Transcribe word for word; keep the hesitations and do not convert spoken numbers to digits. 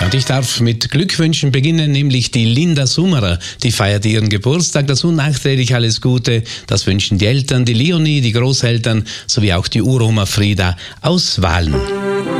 und ich darf mit Glückwünschen beginnen, nämlich die Linda Summerer, die feiert ihren Geburtstag. Dazu nachträglich alles Gute. Das wünschen die Eltern, die Leonie, die Großeltern sowie auch die Uroma Frieda aus Wahlen.